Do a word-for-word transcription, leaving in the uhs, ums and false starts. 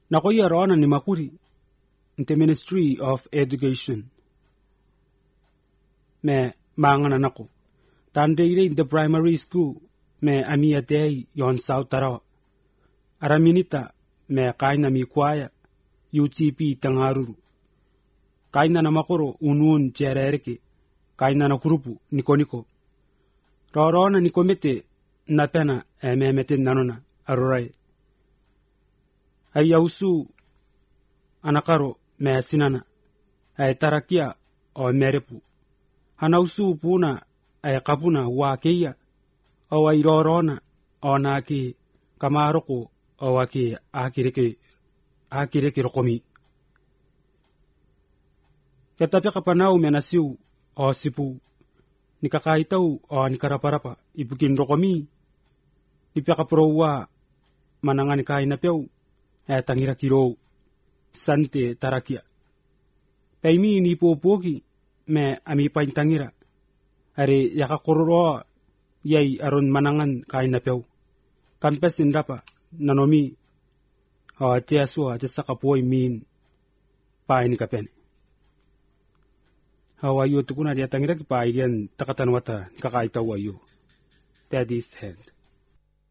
Nakoya rona ni makuri the Ministry of Education. Me mangana nako. Tandeire in the primary school me amia day yon South Tarawa. Araminita me kaina mi kwaya U T P tangaruru. Kaina na makoro unun jerereke. Kaina na kurupu niko niko. Rorona nikomete na pena e memete nanona arorai. Ay ausu anakaro me sinana ay tarakia o merepu. Hanausu puna ay kapuna wakeya o ay rorona o naki kamaroko o waki akireke akireke rokomi. Katapi kapanau menasiu o sipu nikakaitau o nikaraparapa ibukin rokomi nipakaprowa manangani kaina peu e tangira kiro sante tarakia. Paimi ni popoki me ami paintangira are yakakororo yai aron manangan kaina peu. Kampesin dapa nanomi o tiasua tisakapoi min paini kapene. Hawayo tukuna dia tangira ki pairian takatan wata kakaitaw ayo. Daddy's hand.